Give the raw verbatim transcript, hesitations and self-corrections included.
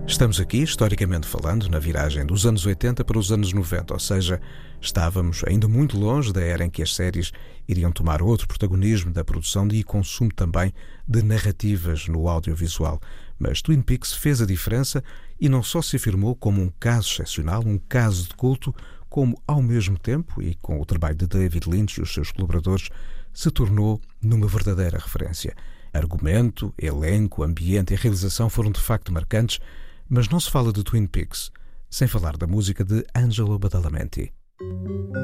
Estamos aqui, historicamente falando, na viragem dos anos oitenta para os anos noventa, ou seja, estávamos ainda muito longe da era em que as séries iriam tomar outro protagonismo da produção e consumo também de narrativas no audiovisual. Mas Twin Peaks fez a diferença e não só se afirmou como um caso excepcional, um caso de culto, como ao mesmo tempo, e com o trabalho de David Lynch e os seus colaboradores, se tornou numa verdadeira referência. Argumento, elenco, ambiente e realização foram de facto marcantes, mas não se fala de Twin Peaks sem falar da música de Angelo Badalamenti.